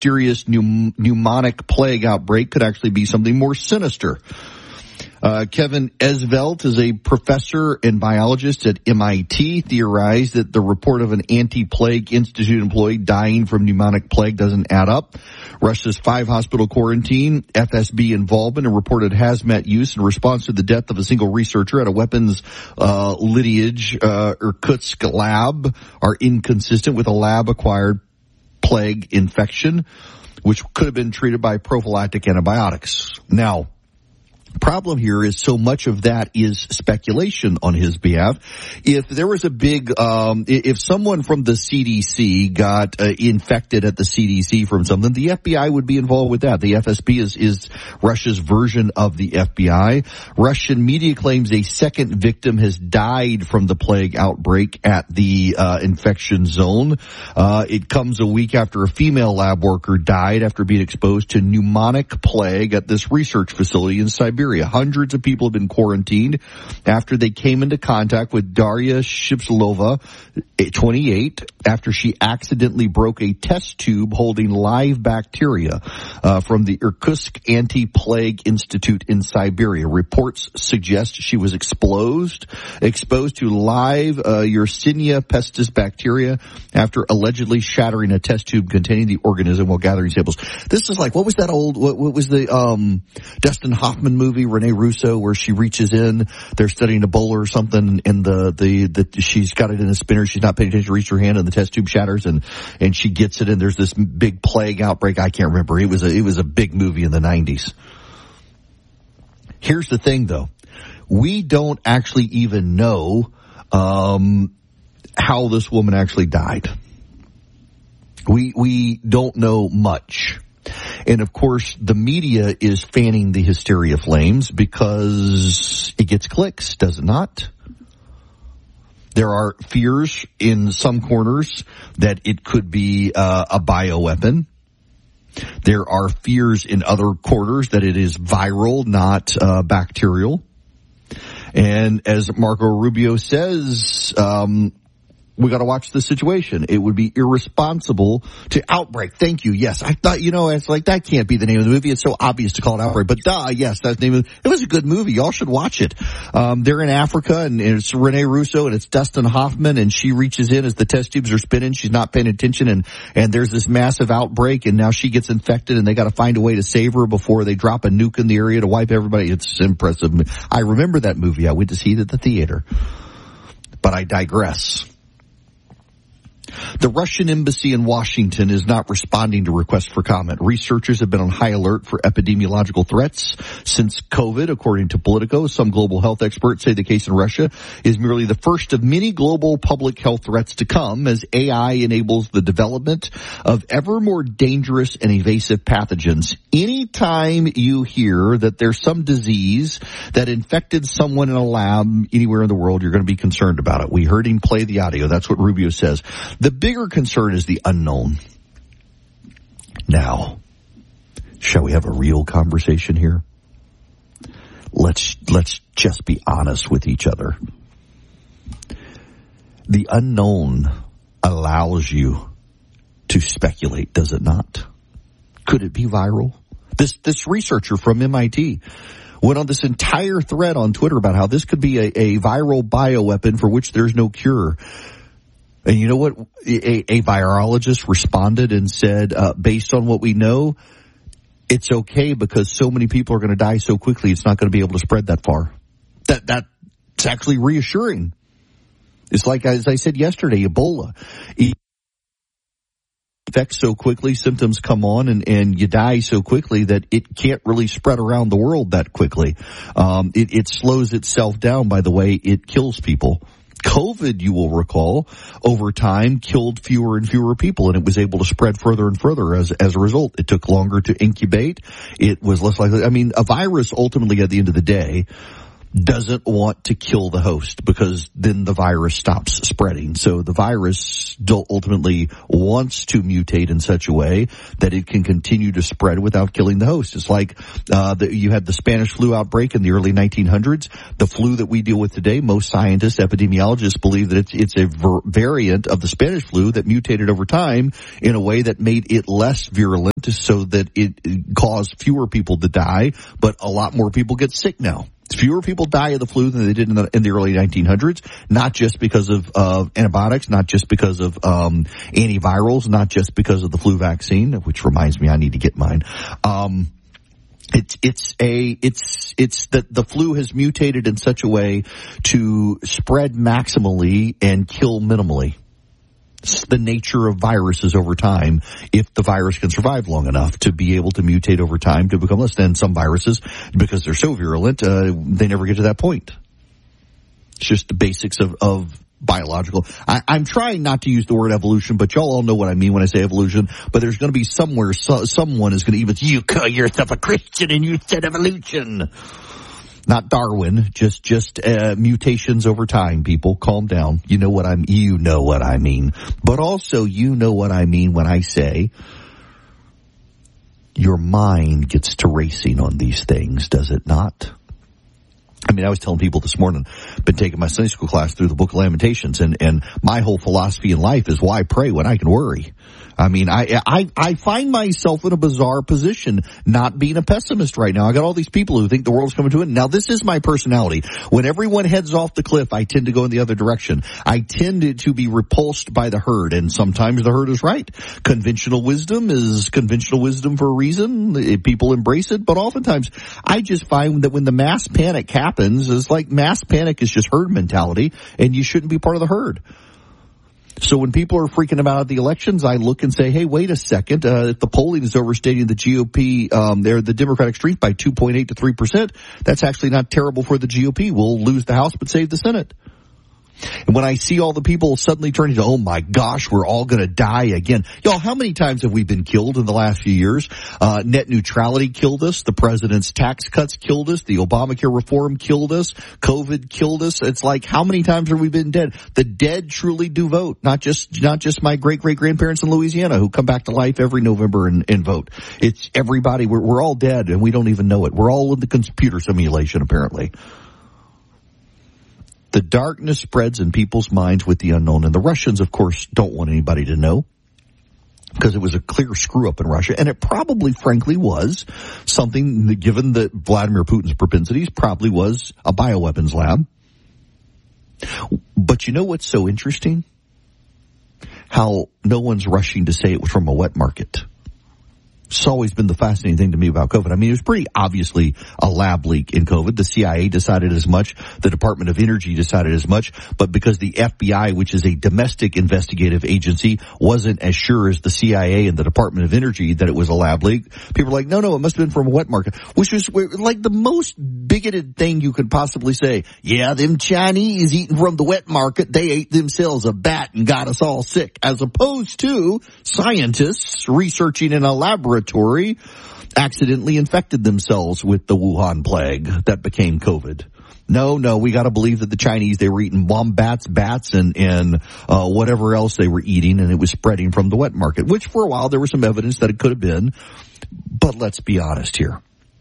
mysterious pneumonic plague outbreak could actually be something more sinister. Kevin Esvelt is a professor and biologist at MIT, theorized that the report of an anti-plague institute employee dying from pneumonic plague doesn't add up. Russia's 5-hospital quarantine, FSB involvement, and reported hazmat use in response to the death of a single researcher at a weapons lineage Irkutsk lab are inconsistent with a lab-acquired plague infection, which could have been treated by prophylactic antibiotics. Now, problem here is so much of that is speculation on his behalf. If there was a big, if someone from the CDC got infected at the CDC from something, the FBI would be involved with that. The FSB is Russia's version of the FBI. Russian media claims a second victim has died from the plague outbreak at the infection zone. It comes a week after a female lab worker died after being exposed to pneumonic plague at this research facility in Siberia. Hundreds of people have been quarantined after they came into contact with Daria Shipslova, 28, after she accidentally broke a test tube holding live bacteria from the Irkutsk Anti-Plague Institute in Siberia. Reports suggest she was exposed to live Yersinia pestis bacteria after allegedly shattering a test tube containing the organism while gathering samples. This is like, what was the Dustin Hoffman movie, Rene Russo, where she reaches in, they're studying Ebola or something, and she's got it in a spinner, she's not paying attention, reaches her hand and the test tube shatters, and she gets it, and there's this big plague outbreak. I can't remember. It was a big movie in the 90s. Here's the thing, though. We don't actually even know how this woman actually died. We don't know much. And of course, the media is fanning the hysteria flames because it gets clicks, does it not? There are fears in some corners that it could be a bioweapon. There are fears in other quarters that it is viral, not bacterial. And as Marco Rubio says, we got to watch the situation. It would be irresponsible to Outbreak. Thank you. Yes, I thought, it's like that can't be the name of the movie. It's so obvious to call it Outbreak, but yes, that's the name of it. It was a good movie. Y'all should watch it. They're in Africa, and it's Rene Russo, and it's Dustin Hoffman, and she reaches in as the test tubes are spinning. She's not paying attention, and there's this massive outbreak, and now she gets infected, and they got to find a way to save her before they drop a nuke in the area to wipe everybody. It's impressive. I remember that movie. I went to see it at the theater, but I digress. The Russian embassy in Washington is not responding to requests for comment. Researchers have been on high alert for epidemiological threats since COVID, according to Politico. Some global health experts say the case in Russia is merely the first of many global public health threats to come as AI enables the development of ever more dangerous and evasive pathogens. Anytime you hear that there's some disease that infected someone in a lab anywhere in the world, you're going to be concerned about it. We heard him play the audio. That's what Rubio says. The bigger concern is the unknown. Now, shall we have a real conversation here? Let's just be honest with each other. The unknown allows you to speculate, does it not? Could it be viral? This researcher from MIT went on this entire thread on Twitter about how this could be a viral bioweapon for which there's no cure. And you know what? A virologist responded and said, based on what we know, it's okay because so many people are going to die so quickly, it's not going to be able to spread that far. That's actually reassuring. It's like, as I said yesterday, Ebola. It infects so quickly, symptoms come on, and you die so quickly that it can't really spread around the world that quickly. It slows itself down by the way it kills people. COVID, you will recall, over time killed fewer and fewer people, and it was able to spread further and further as a result. It took longer to incubate. It was less likely. I mean, a virus ultimately at the end of the day doesn't want to kill the host because then the virus stops spreading. So the virus ultimately wants to mutate in such a way that it can continue to spread without killing the host. It's like you had the Spanish flu outbreak in the early 1900s. The flu that we deal with today, most scientists, epidemiologists believe that it's a variant of the Spanish flu that mutated over time in a way that made it less virulent so that it caused fewer people to die, but a lot more people get sick now. Fewer people die of the flu than they did in the early 1900s, not just because of antibiotics, not just because of antivirals, not just because of the flu vaccine, which reminds me I need to get mine. It's that the flu has mutated in such a way to spread maximally and kill minimally. It's the nature of viruses over time, if the virus can survive long enough to be able to mutate over time to become less than some viruses, because they're so virulent, they never get to that point. It's just the basics of biological. I'm trying not to use the word evolution, but y'all all know what I mean when I say evolution. But there's going to be somewhere, someone is going to even, you call yourself a Christian and you said evolution. Not Darwin, just mutations over time, people. Calm down. You know what I mean. But also, you know what I mean when I say your mind gets to racing on these things, does it not? I mean, I was telling people this morning, been taking my Sunday school class through the Book of Lamentations, and my whole philosophy in life is why pray when I can worry. I mean, I find myself in a bizarre position not being a pessimist right now. I got all these people who think the world's coming to an end. Now, this is my personality. When everyone heads off the cliff, I tend to go in the other direction. I tend to be repulsed by the herd, and sometimes the herd is right. Conventional wisdom is conventional wisdom for a reason. People embrace it, but oftentimes I just find that when the mass panic happens, it's like mass panic is just herd mentality, and you shouldn't be part of the herd. So when people are freaking about the elections, I look and say, hey, wait a second. If the polling is overstating the GOP, the Democratic strength by 2.8 to 3%, that's actually not terrible for the GOP. We'll lose the House but save the Senate. And when I see all the people suddenly turning to, oh my gosh, we're all going to die again. Y'all, how many times have we been killed in the last few years? Net neutrality killed us. The president's tax cuts killed us. The Obamacare reform killed us. COVID killed us. It's like, how many times have we been dead? The dead truly do vote. Not just my great-great-grandparents in Louisiana who come back to life every November and vote. It's everybody. We're all dead and we don't even know it. We're all in the computer simulation, apparently. The darkness spreads in people's minds with the unknown. And the Russians, of course, don't want anybody to know because it was a clear screw-up in Russia. And it probably, frankly, was something, given that Vladimir Putin's propensities, probably was a bioweapons lab. But you know what's so interesting? How no one's rushing to say it was from a wet market. It's always been the fascinating thing to me about COVID. I mean, it was pretty obviously a lab leak in COVID. The CIA decided as much. The Department of Energy decided as much. But because the FBI, which is a domestic investigative agency, wasn't as sure as the CIA and the Department of Energy that it was a lab leak, people were like, no, it must have been from a wet market, which was like the most bigoted thing you could possibly say. Yeah, them Chinese eating from the wet market, they ate themselves a bat and got us all sick, as opposed to scientists researching in a laboratory accidentally infected themselves with the Wuhan plague that became COVID. No, we got to believe that the Chinese, they were eating wombats, bats, and whatever else they were eating, and it was spreading from the wet market, which for a while there was some evidence that it could have been. But let's be honest here.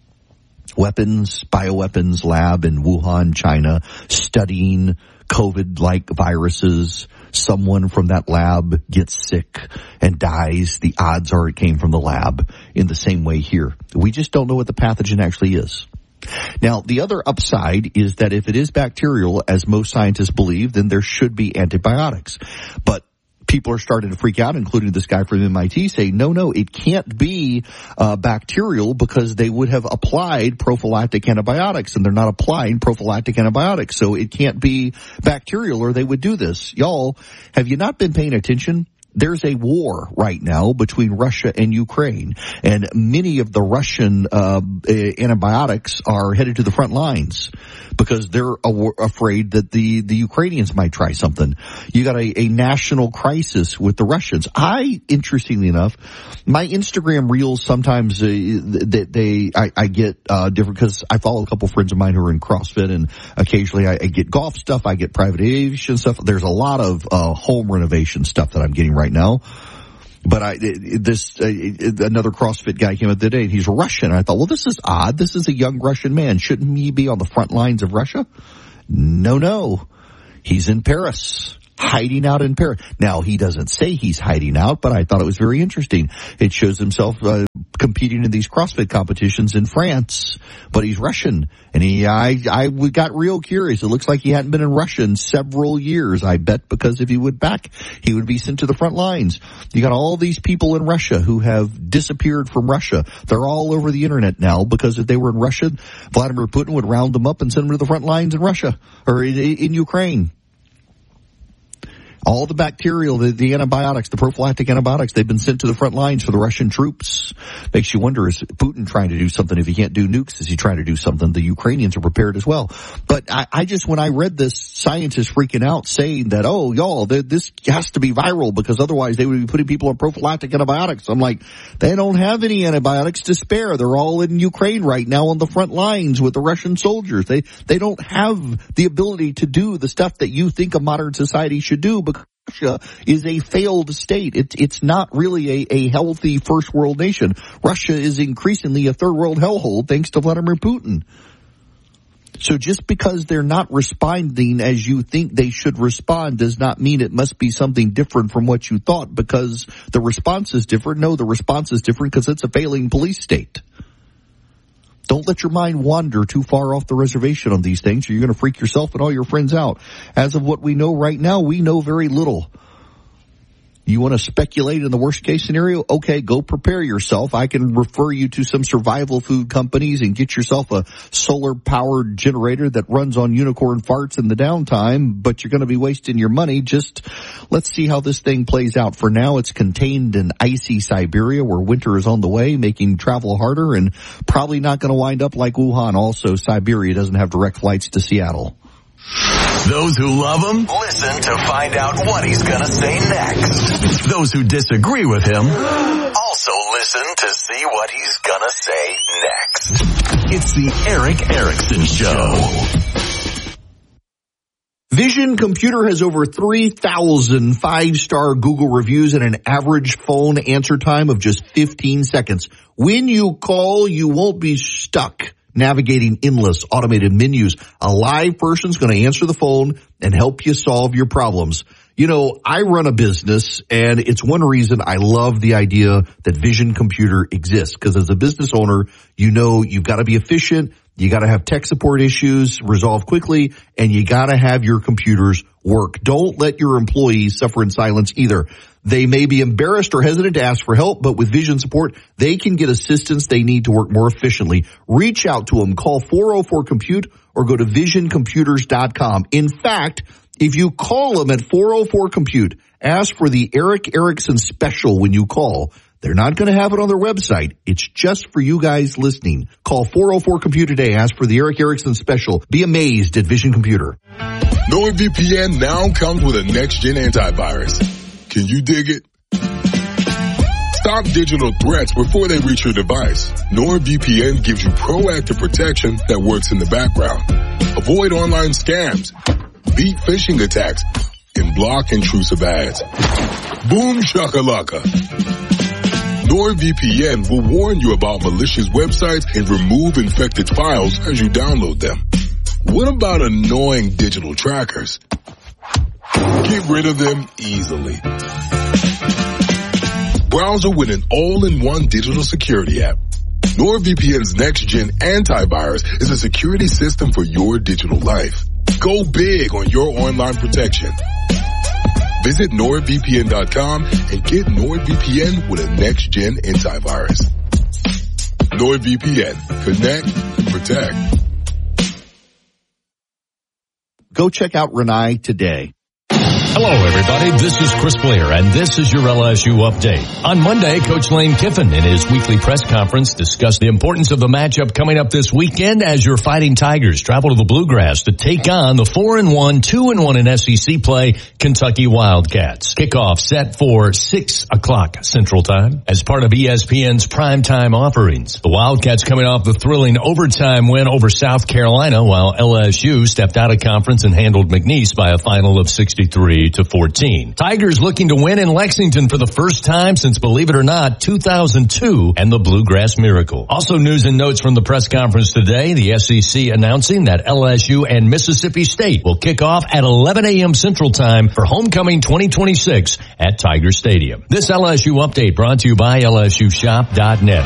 Bioweapons lab in Wuhan, China, studying COVID-like viruses. Someone from that lab gets sick and dies. The odds are it came from the lab. In the same way here, we just don't know what the pathogen actually is. Now, the other upside is that if it is bacterial, as most scientists believe, then there should be antibiotics. But people are starting to freak out, including this guy from MIT, saying, no, it can't be bacterial because they would have applied prophylactic antibiotics, and they're not applying prophylactic antibiotics. So it can't be bacterial or they would do this. Y'all, have you not been paying attention? There's a war right now between Russia and Ukraine, and many of the Russian antibiotics are headed to the front lines because they're afraid that the Ukrainians might try something. You got a national crisis with the Russians. Interestingly enough, my Instagram reels sometimes I get different because I follow a couple friends of mine who are in CrossFit, and occasionally I get golf stuff, I get private aviation stuff. There's a lot of home renovation stuff that I'm getting right now. But another CrossFit guy came up today, and he's Russian. And I thought, well, this is odd. This is a young Russian man. Shouldn't he be on the front lines of Russia? No. He's in Paris, hiding out in Paris. Now, he doesn't say he's hiding out, but I thought it was very interesting. It shows himself competing in these CrossFit competitions in France, but he's Russian. And I got real curious. It looks like he hadn't been in Russia in several years, I bet, because if he went back, he would be sent to the front lines. You got all these people in Russia who have disappeared from Russia. They're all over the internet now because if they were in Russia, Vladimir Putin would round them up and send them to the front lines in Russia or in Ukraine. All the bacterial, the antibiotics, the prophylactic antibiotics, they've been sent to the front lines for the Russian troops. Makes you wonder, is Putin trying to do something? If he can't do nukes, is he trying to do something? The Ukrainians are prepared as well. But when I read this, scientists freaking out saying that, oh, y'all, this has to be viral because otherwise they would be putting people on prophylactic antibiotics. I'm like, they don't have any antibiotics to spare. They're all in Ukraine right now on the front lines with the Russian soldiers. They don't have the ability to do the stuff that you think a modern society should do because Russia is a failed state. It's not really a healthy first world nation. Russia is increasingly a third world hellhole thanks to Vladimir Putin. So just because they're not responding as you think they should respond does not mean it must be something different from what you thought because the response is different. No, the response is different because it's a failing police state. Don't let your mind wander too far off the reservation on these things, or you're going to freak yourself and all your friends out. As of what we know right now, we know very little. You want to speculate in the worst case scenario? Okay, go prepare yourself. I can refer you to some survival food companies and get yourself a solar powered generator that runs on unicorn farts in the downtime, but you're going to be wasting your money. Just let's see how this thing plays out. For now, it's contained in icy Siberia where winter is on the way, making travel harder and probably not going to wind up like Wuhan. Also, Siberia doesn't have direct flights to Seattle. Those who love him, listen to find out what he's going to say next. Those who disagree with him, also listen to see what he's going to say next. It's the Erick Erickson Show. Vision Computer has over 3,000 five-star Google reviews and an average phone answer time of just 15 seconds. When you call, you won't be stuck navigating endless automated menus. A live person's going to answer the phone and help you solve your problems. You know, I run a business, and it's one reason I love the idea that Vision Computer exists, because as a business owner, you know you've got to be efficient, you got to have tech support issues resolved quickly, and you got to have your computers work. Don't let your employees suffer in silence either. They may be embarrassed or hesitant to ask for help, but with Vision support, they can get assistance they need to work more efficiently. Reach out to them. Call 404-COMPUTE or go to visioncomputers.com. In fact, if you call them at 404-COMPUTE, ask for the Erick Erickson special when you call. They're not going to have it on their website. It's just for you guys listening. Call 404-COMPUTE today. Ask for the Erick Erickson special. Be amazed at Vision Computer. NordVPN now comes with a next-gen antivirus. Can you dig it? Stop digital threats before they reach your device. NordVPN gives you proactive protection that works in the background. Avoid online scams, beat phishing attacks, and block intrusive ads. Boom shakalaka. NordVPN will warn you about malicious websites and remove infected files as you download them. What about annoying digital trackers? Get rid of them easily. Browser with an all-in-one digital security app. NordVPN's next-gen antivirus is a security system for your digital life. Go big on your online protection. Visit NordVPN.com and get NordVPN with a next-gen antivirus. NordVPN. Connect and protect. Go check out Renai today. Hello, everybody. This is Chris Blair, and this is your LSU update. On Monday, Coach Lane Kiffin, in his weekly press conference, discussed the importance of the matchup coming up this weekend as your Fighting Tigers travel to the Bluegrass to take on the 4-1, 2-1 in SEC play, Kentucky Wildcats. Kickoff set for 6 o'clock Central Time as part of ESPN's primetime offerings. The Wildcats coming off the thrilling overtime win over South Carolina, while LSU stepped out of conference and handled McNeese by a final of 63-14. Tigers looking to win in Lexington for the first time since, believe it or not, 2002 and the Bluegrass Miracle. Also, news and notes from the press conference today, the SEC announcing that LSU and Mississippi State will kick off at 11 a.m. Central Time for Homecoming 2026 at Tiger Stadium. This LSU update brought to you by LSUshop.net.